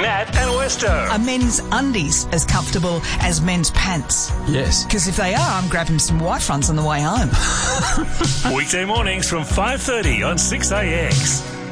Nat and Westo. Are men's undies as comfortable as men's pants? Yes. Because if they are, I'm grabbing some white fronts on the way home. Weekday mornings from 5:30 on 6AX.